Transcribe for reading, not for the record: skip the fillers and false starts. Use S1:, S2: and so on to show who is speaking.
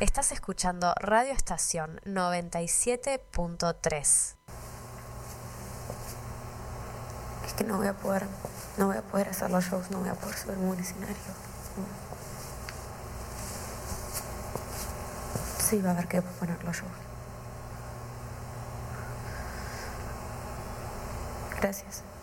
S1: Estás escuchando Radio Estación 97.3.
S2: Es que no voy a poder hacer los shows, no voy a poder subirme a un escenario. Sí, va a haber que poner los shows. Gracias.